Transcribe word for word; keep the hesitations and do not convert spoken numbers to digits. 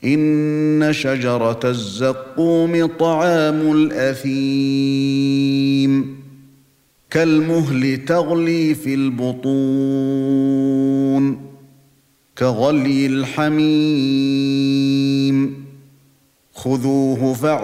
إن شجرة الزقوم طعام الأثيم كالمهل تغلي في البطون كغلي الحميم خذوه فاعتلوه